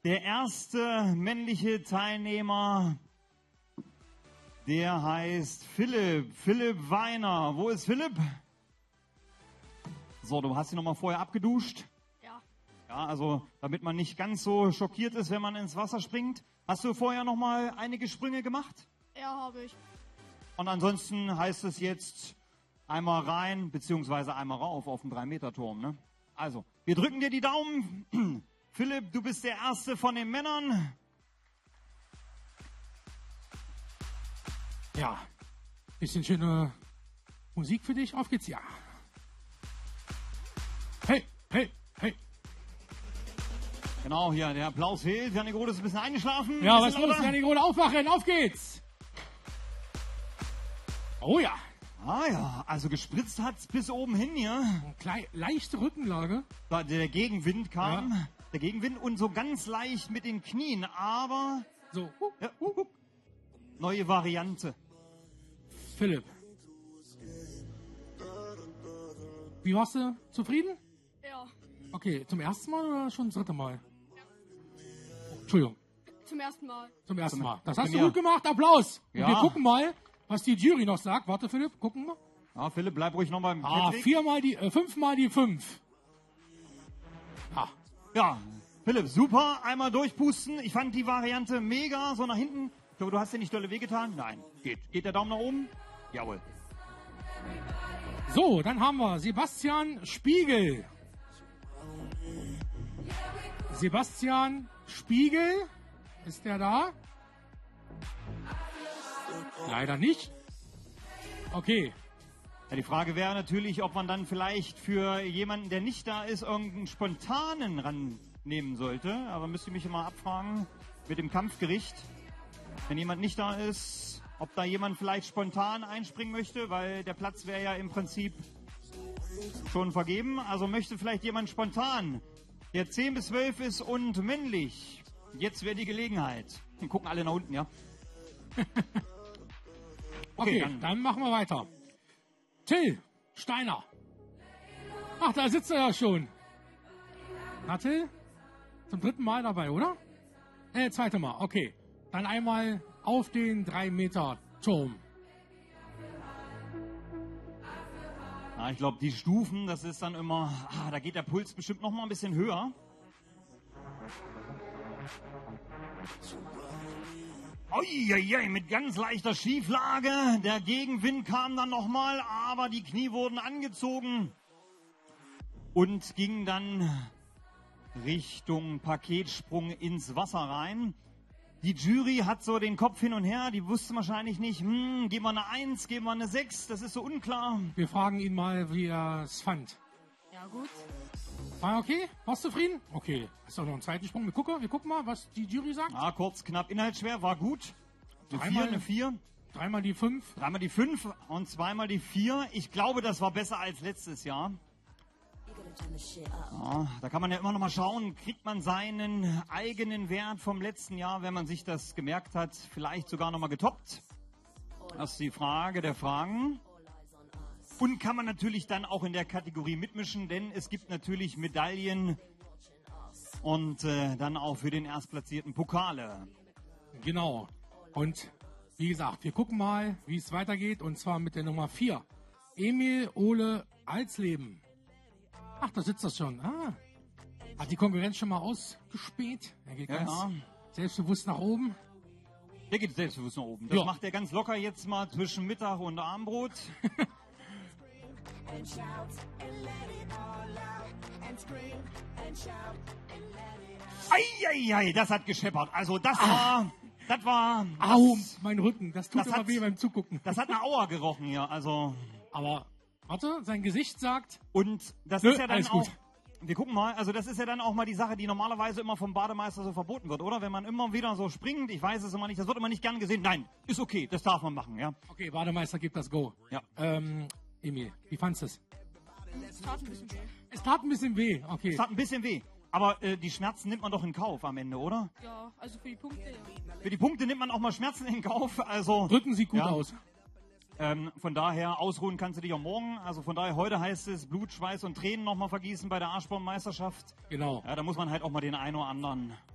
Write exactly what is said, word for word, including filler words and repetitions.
Der erste männliche Teilnehmer, der heißt Philipp. Philipp Weiner. Wo ist Philipp? So, du hast ihn nochmal vorher abgeduscht. Ja. Ja, also damit man nicht ganz so schockiert ist, wenn man ins Wasser springt. Hast du vorher nochmal einige Sprünge gemacht? Ja, habe ich. Und ansonsten heißt es jetzt einmal rein, beziehungsweise einmal rauf auf den drei Meter Turm. Ne? Also, wir drücken dir die Daumen. Philipp, du bist der Erste von den Männern. Ja, bisschen schöne Musik für dich. Auf geht's, ja. Hey, hey, hey. Genau, hier, der Applaus fehlt. Janik Rode ist ein bisschen eingeschlafen. Ja, Ein was bisschen los? lauter. Janik Rode, aufwachen, auf geht's. Oh ja, Ah ja, also gespritzt hat's bis oben hin hier. Klei leichte Rückenlage. Da der Gegenwind kam. Ja. Der Gegenwind und so ganz leicht mit den Knien, aber So, uh, ja, uh, uh. neue Variante. Philipp. Wie warst du? Zufrieden? Ja. Okay, zum ersten Mal oder schon das dritte Mal? Oh, Entschuldigung, Zum ersten Mal. zum ersten Zum- Mal. Das hast du Premiere. gut gemacht, Applaus. Und Ja. wir gucken mal, was die Jury noch sagt. Warte, Philipp, gucken wir. Ja, Philipp, bleib ruhig noch beim Ah, Fettweg. viermal die, äh, fünfmal die fünf. Ah, Ja, Philipp, super. Einmal durchpusten. Ich fand die Variante mega. So nach hinten. Ich glaube, du hast dir nicht dolle wehgetan? Nein. Geht. Geht der Daumen nach oben? Jawohl. so, dann haben wir Sebastian Spiegel. Sebastian Spiegel, ist der da? Leider nicht. Okay, Ja, die Frage wäre natürlich, ob man dann vielleicht für jemanden, der nicht da ist, irgendeinen spontanen rannehmen sollte. Aber müsste ich mich mal abfragen mit dem Kampfgericht. Wenn jemand nicht da ist, ob da jemand vielleicht spontan einspringen möchte, weil der Platz wäre ja im Prinzip schon vergeben. Also möchte vielleicht jemand spontan, der zehn bis zwölf ist und männlich. Jetzt wäre die Gelegenheit. Dann gucken alle nach unten, ja? okay, dann- dann machen wir weiter. Till Steiner. Ach, da sitzt er ja schon. Na, Till? Zum dritten Mal dabei, oder? Äh, zweite Mal, okay. Dann einmal auf den drei Meter Turm. Ja, ich glaube, die Stufen, das ist dann immer, ah, da geht der Puls bestimmt noch mal ein bisschen höher. Uiuiui, mit ganz leichter Schieflage. Der Gegenwind kam dann noch mal, aber die Knie wurden angezogen und ging dann Richtung Paketsprung ins Wasser rein. Die Jury hat so den Kopf hin und her, die wusste wahrscheinlich nicht, hm, geben wir eine Eins, geben wir eine Sechs, das ist so unklar. Wir fragen ihn mal, wie er es fand. Ja, gut. War okay? Warst du zufrieden? Okay. Ist doch noch ein zweiten Sprung. Wir gucken, wir gucken mal, was die Jury sagt. Ah, kurz, knapp, inhaltsschwer, war gut. Eine Dreimal- vier, eine vier, Dreimal die fünf. dreimal die fünf und zweimal die vier. Ich glaube, das war besser als letztes Jahr. Ja, da kann man ja immer noch mal schauen, kriegt man seinen eigenen Wert vom letzten Jahr, wenn man sich das gemerkt hat, vielleicht sogar noch mal getoppt. Das ist die Frage der Fragen. Und kann man natürlich dann auch in der Kategorie mitmischen, denn es gibt natürlich Medaillen und äh, dann auch für den erstplatzierten Pokale. Genau. Und wie gesagt, wir gucken mal, wie es weitergeht. Und zwar mit der Nummer vier. Emil Ole Alsleben. Ach, da sitzt das schon. Ah. Hat die Konkurrenz schon mal ausgespäht? Er geht Ja, ganz ja. selbstbewusst nach oben. Der geht selbstbewusst nach oben. Das Ja. macht er ganz locker jetzt mal zwischen Mittag und Abendbrot. Eieiei, das hat gescheppert. Also das war, das war, Au, mein Rücken. Das tut das immer hat- weh beim Zugucken. das hat eine Auer gerochen hier. Also Aber, warte, sein Gesicht sagt, und das Nö, ist ja dann alles auch. gut. Wir gucken mal, also das ist ja dann auch mal die Sache, die normalerweise immer vom Bademeister so verboten wird, oder? Wenn man immer wieder so springt, ich weiß es immer nicht, das wird immer nicht gern gesehen. Nein, ist okay, das darf man machen, ja. okay, Bademeister gibt das Go. Ja. Ähm, Emil, wie fandest du es? Es tat ein bisschen weh. Es tat ein bisschen weh, okay. Es hat ein bisschen weh. Aber äh, die Schmerzen nimmt man doch in Kauf am Ende, oder? Ja, also für die Punkte, ja. Für die Punkte nimmt man auch mal Schmerzen in Kauf. Also Rücken sieht gut Ja. aus. ähm, von daher, ausruhen kannst du dich auch morgen. Also von daher, heute heißt es Blut, Schweiß und Tränen nochmal vergießen bei der Arschbombenmeisterschaft. Genau. Ja, da muss man halt auch mal den einen oder anderen